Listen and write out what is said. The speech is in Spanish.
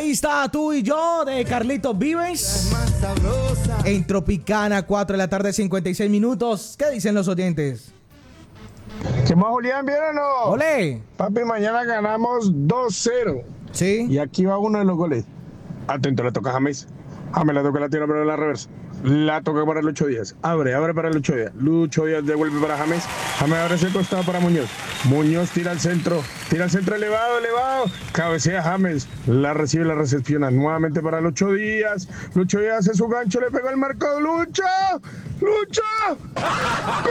Ahí está Tú y Yo de Carlitos Vives. En Tropicana, 4 de la tarde, 56 minutos. ¿Qué dicen los oyentes? ¿Qué más, Julián? ¿Bien o no? ¡Olé! Papi, mañana ganamos 2-0. Sí. Y aquí va uno de los goles. Atento, le toca a James. James le toca la tira para la reversa. La toca para Lucho Díaz. Abre para Lucho Díaz. Lucho Díaz devuelve para James. James abre ese costado para Muñoz. Muñoz tira al centro. Tira al centro elevado. Cabecea James. La recibe, la recepciona. Nuevamente para Lucho Díaz. Lucho Díaz hace su gancho. Le pega el marco. ¡Lucho!